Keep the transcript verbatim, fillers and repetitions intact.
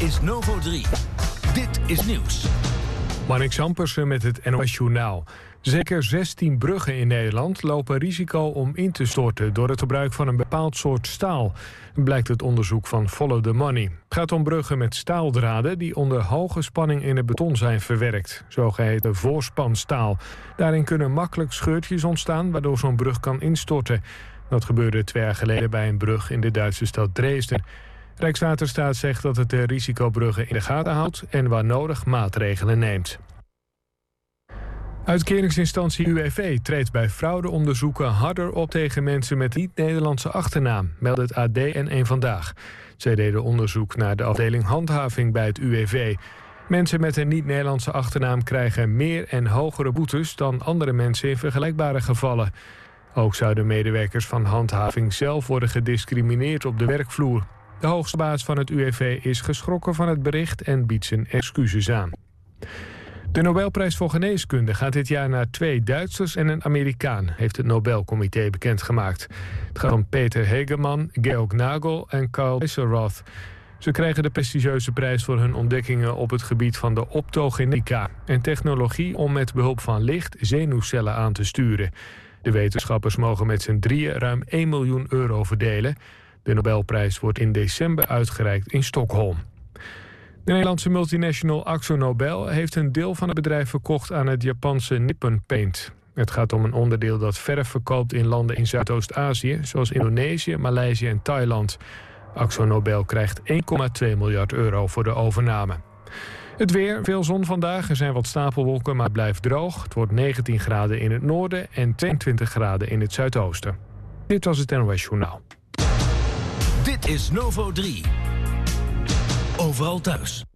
is Novo drie. Dit is nieuws. Marnix Ampersen met het N O S-journaal. Zeker zestien bruggen in Nederland lopen risico om in te storten door het gebruik van een bepaald soort staal, blijkt het onderzoek van Follow the Money. Het gaat om bruggen met staaldraden die onder hoge spanning in het beton zijn verwerkt, zogeheten voorspanstaal. Daarin kunnen makkelijk scheurtjes ontstaan, waardoor zo'n brug kan instorten. Dat gebeurde twee jaar geleden bij een brug in de Duitse stad Dresden. Rijkswaterstaat zegt dat het de risicobruggen in de gaten houdt en waar nodig maatregelen neemt. Uitkeringsinstantie U W V treedt bij fraudeonderzoeken harder op tegen mensen met niet-Nederlandse achternaam, meldt het A D en Eén Vandaag. Zij deden onderzoek naar de afdeling handhaving bij het U W V. Mensen met een niet-Nederlandse achternaam krijgen meer en hogere boetes dan andere mensen in vergelijkbare gevallen. Ook zouden medewerkers van handhaving zelf worden gediscrimineerd op de werkvloer. De hoogste baas van het U W V is geschrokken van het bericht en biedt zijn excuses aan. De Nobelprijs voor Geneeskunde gaat dit jaar naar twee Duitsers en een Amerikaan, heeft het Nobelcomité bekendgemaakt. Het gaat om Peter Hegemann, Georg Nagel en Karl Esselroth. Ze krijgen de prestigieuze prijs voor hun ontdekkingen op het gebied van de optogenetica, een technologie om met behulp van licht zenuwcellen aan te sturen. De wetenschappers mogen met z'n drieën ruim één miljoen euro verdelen. De Nobelprijs wordt in december uitgereikt in Stockholm. De Nederlandse multinational AkzoNobel heeft een deel van het bedrijf verkocht aan het Japanse Nippon Paint. Het gaat om een onderdeel dat verf verkoopt in landen in Zuidoost-Azië, zoals Indonesië, Maleisië en Thailand. AkzoNobel krijgt één komma twee miljard euro voor de overname. Het weer, veel zon vandaag, er zijn wat stapelwolken, maar het blijft droog. Het wordt negentien graden in het noorden en tweeëntwintig graden in het zuidoosten. Dit was het N O S-journaal. Dit is Novo drie. Overal thuis.